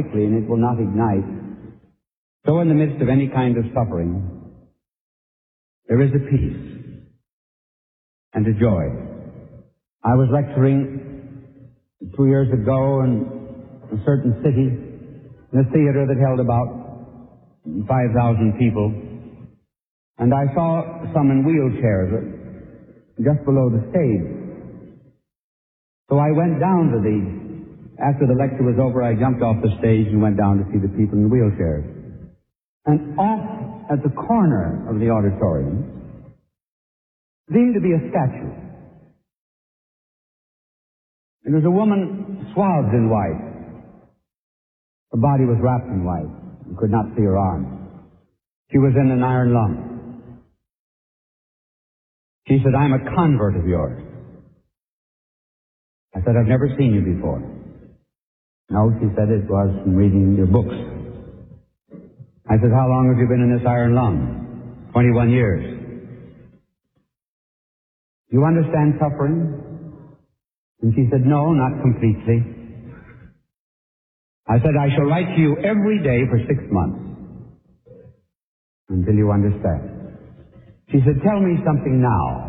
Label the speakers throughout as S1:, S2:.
S1: quickly and it will not ignite, so in the midst of any kind of suffering, there is a peace and a joy. I was lecturing 2 years ago in a certain city, in a theater that held about 5,000 people, and I saw some in wheelchairs just below the stage. So I went down to after the lecture was over, I jumped off the stage and went down to see the people in the wheelchairs. And off at the corner of the auditorium seemed to be a statue. It was a woman swathed in white. Her body was wrapped in white. You could not see her arms. She was in an iron lung. She said, "I'm a convert of yours." I said, "I've never seen you before." "No," she said, "it was from reading your books." I said, "How long have you been in this iron lung?" 21 years. "Do you understand suffering?" And she said, "No, not completely." I said, "I shall write to you every day for 6 months until you understand." She said, "Tell me something now."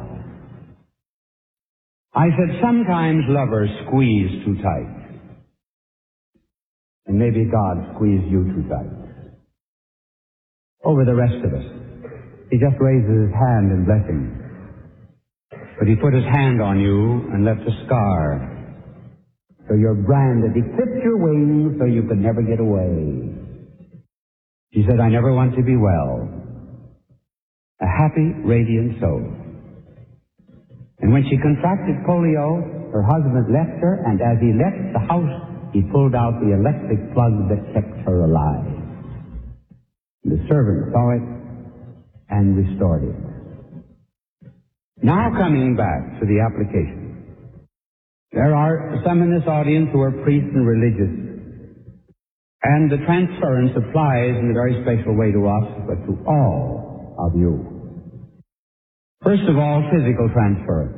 S1: I said, "Sometimes lovers squeeze too tight. And maybe God squeezed you too tight. Over the rest of us. He just raises his hand in blessing. But he put his hand on you and left a scar. So you're branded. He clipped your wings so you could never get away." She said, "I never want to be well. A happy, radiant soul." And when she contracted polio, her husband left her, and as he left the house, he pulled out the electric plug that kept her alive. The servant saw it and restored it. Now coming back to the application. There are some in this audience who are priests and religious, and the transference applies in a very special way to us, but to all of you. First of all, physical transference.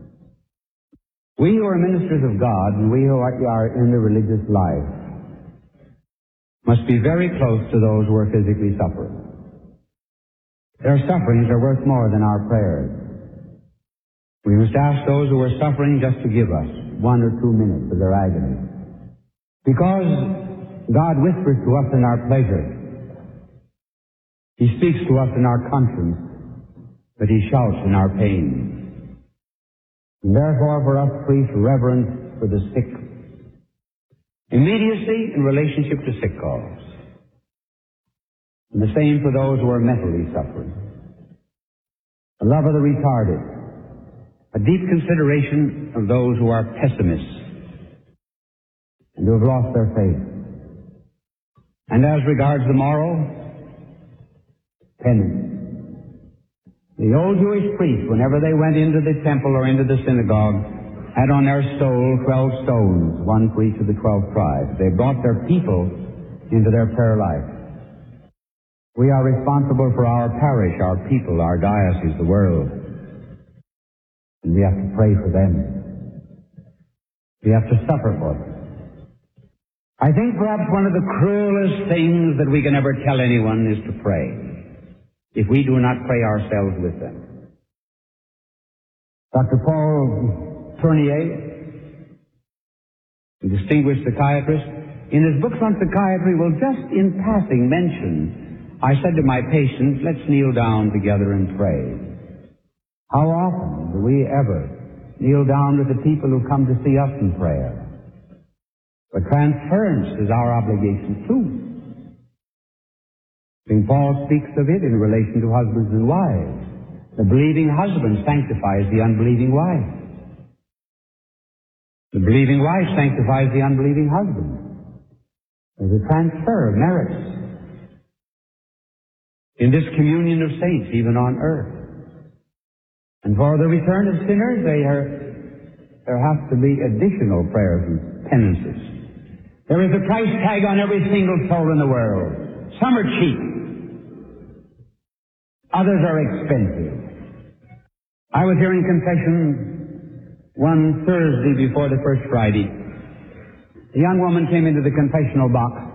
S1: We who are ministers of God and we who are in the religious life must be very close to those who are physically suffering. Their sufferings are worth more than our prayers. We must ask those who are suffering just to give us 1 or 2 minutes of their agony. Because God whispers to us in our pleasure. He speaks to us in our conscience, but he shouts in our pain. And therefore, for us priests, reverence for the sick. Immediacy in relationship to sick calls. And the same for those who are mentally suffering. The love of the retarded. A deep consideration of those who are pessimists and who have lost their faith. And as regards the moral, penance. The old Jewish priests, whenever they went into the temple or into the synagogue, had on their stole 12 stones, one for each of the 12 tribes. They brought their people into their prayer life. We are responsible for our parish, our people, our diocese, the world. And we have to pray for them. We have to suffer for them. I think perhaps one of the cruelest things that we can ever tell anyone is to pray, if we do not pray ourselves with them. Dr. Paul Tournier, a distinguished psychiatrist, in his books on psychiatry will just in passing mention, I said to my patients, let's kneel down together and pray. How often do we ever kneel down with the people who come to see us in prayer? But transference is our obligation too. St. Paul speaks of it in relation to husbands and wives. The believing husband sanctifies the unbelieving wife. The believing wife sanctifies the unbelieving husband. There's a transfer of merits in this communion of saints, even on earth. And for the return of sinners, there has to be additional prayers and penances. There is a price tag on every single soul in the world. Some are cheap. Others are expensive. I was hearing confession one Thursday before the first Friday. A young woman came into the confessional box